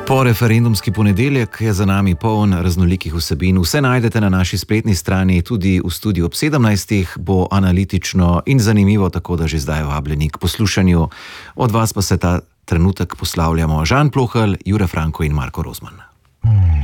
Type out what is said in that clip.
Po referendumski ponedeljek je za nami poln raznolikih vsebin. Vse najdete na naši spletni strani, tudi v studiu ob 17. bo analitično in zanimivo, tako da že zdaj vabljeni k poslušanju. Od vas pa se ta trenutek poslavljamo Žan Plohelj, Jure Franko in Marko Rozman.